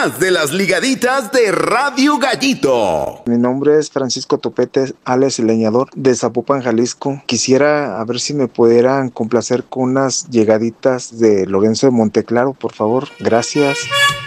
más de las ligaditas de Radio Gallito. Mi nombre es Francisco Topete, alias el Leñador, de Zapopan, Jalisco. Quisiera a ver si me pudieran complacer con unas llegaditas de Lorenzo de Monteclaro, por favor. Gracias.